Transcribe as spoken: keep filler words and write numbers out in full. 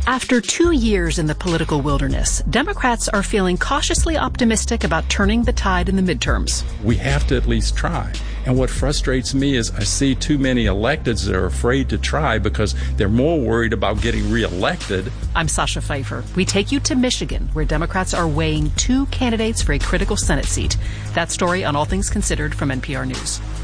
After two years in the political wilderness, Democrats are feeling cautiously optimistic about turning the tide in the midterms. We have to at least try. And what frustrates me is I see too many electeds that are afraid to try because they're more worried about getting reelected. I'm Sasha Pfeiffer. We take you to Michigan, where Democrats are weighing two candidates for a critical Senate seat. That story on All Things Considered from N P R News.